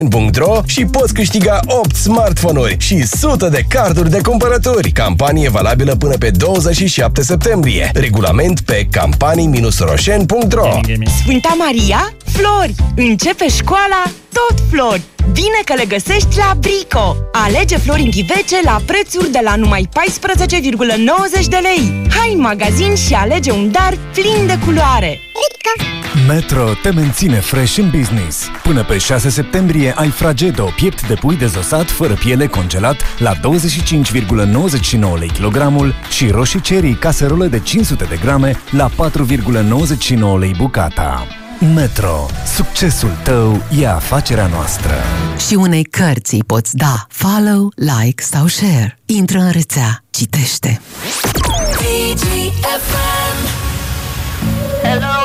Roșen.ro și poți câștiga 8 smartphone-uri și sute de carduri de cumpărături. Campanie valabilă până pe 27 septembrie. Regulament pe campanii-roșen.ro. Sfânta Maria, flori! Începe școala tot flori! Bine că le găsești la Brico! Alege flori în ghivece la prețuri de la numai 14,90 de lei. Hai în magazin și alege un dar plin de culoare. Metro te menține fresh în business. Până pe 6 septembrie ai Fragedo, piept de pui dezosat fără piele congelat la 25,99 lei kilogramul și roșii cherry caserolă de 500 de grame la 4,99 lei bucata. Metro. Succesul tău e afacerea noastră. Și unei cărți îi poți da follow, like sau share. Intră în rețea, citește. Hello.